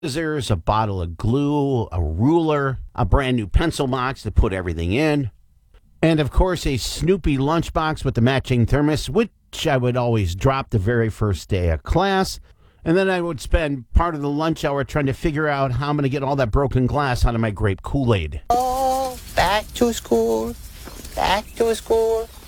scissors, a bottle of glue, a ruler, a brand new pencil box to put everything in, and of course a Snoopy lunchbox with the matching thermos, which I would always drop the very first day of class. And then I would spend part of the lunch hour trying to figure out how I'm going to get all that broken glass out of my grape Kool-Aid. Oh, back to school, back to school.